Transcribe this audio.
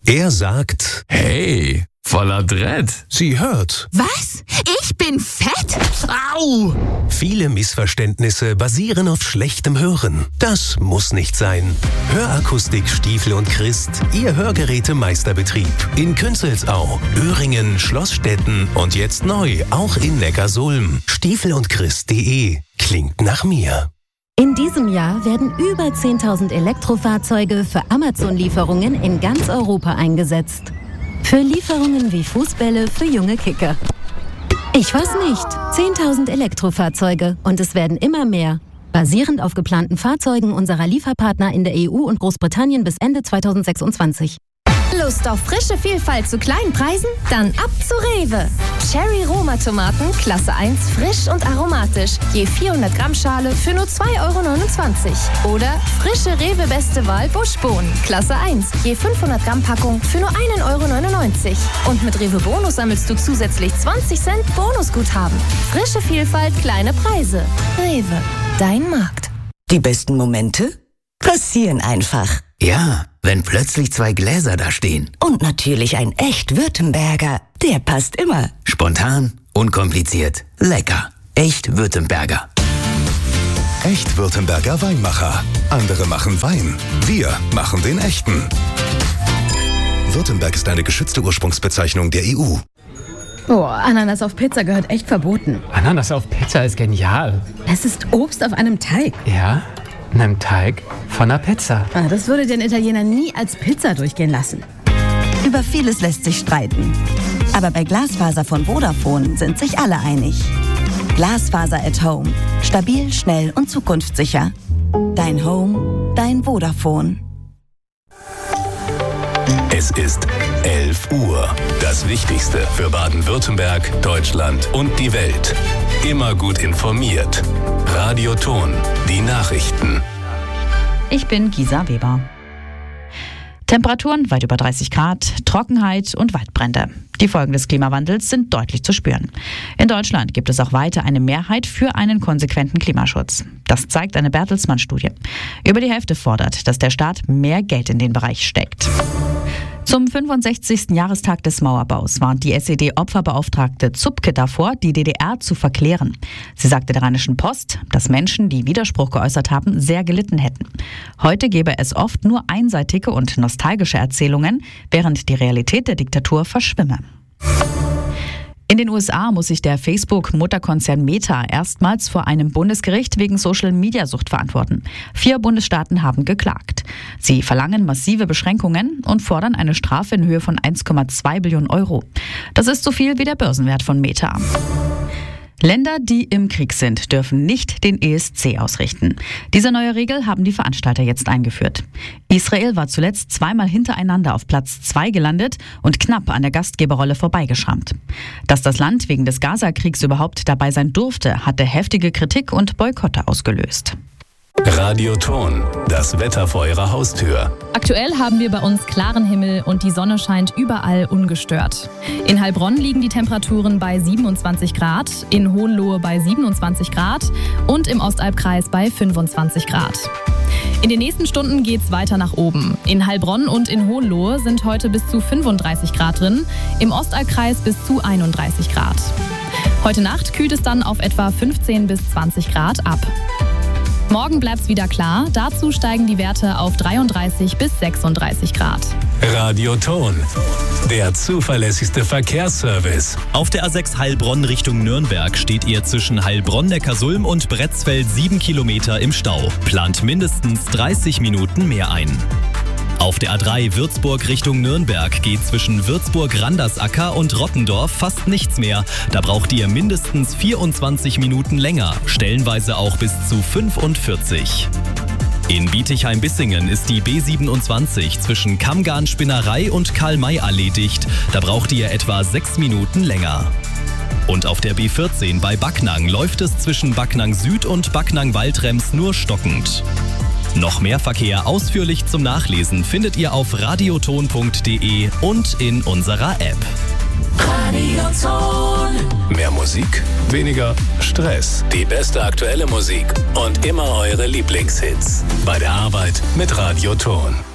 Er sagt, Hey, voller Dread. sie hört. Was? Ich bin fett? Au! Viele Missverständnisse basieren auf schlechtem Hören. Das muss nicht sein. Hörakustik Stiefel und Christ, Ihr Hörgerätemeisterbetrieb. In Künzelsau, Öhringen, Schlossstetten und jetzt neu auch in Neckarsulm. stiefelundchrist.de. Klingt nach mir. In diesem Jahr werden über 10.000 Elektrofahrzeuge für Amazon-Lieferungen in ganz Europa eingesetzt. Für Lieferungen wie Fußbälle für junge Kicker. Ich weiß nicht. 10.000 Elektrofahrzeuge und es werden immer mehr. Basierend auf geplanten Fahrzeugen unserer Lieferpartner in der EU und Großbritannien bis Ende 2026. Lust auf frische Vielfalt zu kleinen Preisen? Dann ab zu Rewe. Cherry Roma Tomaten, Klasse 1, frisch und aromatisch. Je 400 Gramm Schale für nur 2,29 €. Oder frische Rewe Beste Wahl Buschbohnen, Klasse 1, je 500 Gramm Packung für nur 1,99 €. Und mit Rewe Bonus sammelst du zusätzlich 20 Cent Bonusguthaben. Frische Vielfalt, kleine Preise. Rewe, dein Markt. Die besten Momente passieren einfach. Ja, wenn plötzlich 2 Gläser da stehen. Und natürlich ein echt Württemberger. Der passt immer. Spontan, unkompliziert, lecker. Echt Württemberger. Echt Württemberger Weinmacher. Andere machen Wein. Wir machen den echten. Württemberg ist eine geschützte Ursprungsbezeichnung der EU. Oh, Ananas auf Pizza gehört echt verboten. Ananas auf Pizza ist genial. Es ist Obst auf einem Teig. Ja, einem Teig von einer Pizza. Das würde den Italiener nie als Pizza durchgehen lassen. Über vieles lässt sich streiten. Aber bei Glasfaser von Vodafone sind sich alle einig. Glasfaser at Home. Stabil, schnell und zukunftssicher. Dein Home, dein Vodafone. Es ist 11 Uhr. Das Wichtigste für Baden-Württemberg, Deutschland und die Welt. Immer gut informiert. Radio Ton, die Nachrichten. Ich bin Gisa Weber. Temperaturen weit über 30 Grad, Trockenheit und Waldbrände. Die Folgen des Klimawandels sind deutlich zu spüren. In Deutschland gibt es auch weiter eine Mehrheit für einen konsequenten Klimaschutz. Das zeigt eine Bertelsmann-Studie. Über die Hälfte fordert, dass der Staat mehr Geld in den Bereich steckt. Zum 65. Jahrestag des Mauerbaus warnt die SED-Opferbeauftragte Zupke davor, die DDR zu verklären. Sie sagte der Rheinischen Post, dass Menschen, die Widerspruch geäußert haben, sehr gelitten hätten. Heute gebe es oft nur einseitige und nostalgische Erzählungen, während die Realität der Diktatur verschwimme. In den USA muss sich der Facebook-Mutterkonzern Meta erstmals vor einem Bundesgericht wegen Social-Media-Sucht verantworten. 4 Bundesstaaten haben geklagt. Sie verlangen massive Beschränkungen und fordern eine Strafe in Höhe von 1,2 Billionen €. Das ist so viel wie der Börsenwert von Meta. Länder, die im Krieg sind, dürfen nicht den ESC ausrichten. Diese neue Regel haben die Veranstalter jetzt eingeführt. Israel war zuletzt 2-mal hintereinander auf Platz 2 gelandet und knapp an der Gastgeberrolle vorbeigeschrammt. Dass das Land wegen des Gaza-Kriegs überhaupt dabei sein durfte, hatte heftige Kritik und Boykotte ausgelöst. Radio Ton, das Wetter vor Ihrer Haustür. Aktuell haben wir bei uns klaren Himmel und die Sonne scheint überall ungestört. In Heilbronn liegen die Temperaturen bei 27 Grad, in Hohenlohe bei 27 Grad und im Ostalbkreis bei 25 Grad. In den nächsten Stunden geht's weiter nach oben. In Heilbronn und in Hohenlohe sind heute bis zu 35 Grad drin, im Ostalbkreis bis zu 31 Grad. Heute Nacht kühlt es dann auf etwa 15 bis 20 Grad ab. Morgen bleibt's wieder klar, dazu steigen die Werte auf 33 bis 36 Grad. Radio Ton, der zuverlässigste Verkehrsservice. Auf der A6 Heilbronn Richtung Nürnberg steht ihr zwischen Heilbronn-Neckarsulm und Bretzfeld 7 Kilometer im Stau. Plant mindestens 30 Minuten mehr ein. Auf der A3 Würzburg Richtung Nürnberg geht zwischen Würzburg-Randersacker und Rottendorf fast nichts mehr. Da braucht ihr mindestens 24 Minuten länger, stellenweise auch bis zu 45. In Bietigheim-Bissingen ist die B27 zwischen Kammgarn-Spinnerei und Karl-May-Allee dicht. Da braucht ihr etwa 6 Minuten länger. Und auf der B14 bei Backnang läuft es zwischen Backnang Süd und Backnang-Waldrems nur stockend. Noch mehr Verkehr ausführlich zum Nachlesen findet ihr auf radioton.de und in unserer App. Radioton. Mehr Musik, weniger Stress. Die beste aktuelle Musik und immer eure Lieblingshits. Bei der Arbeit mit Radioton.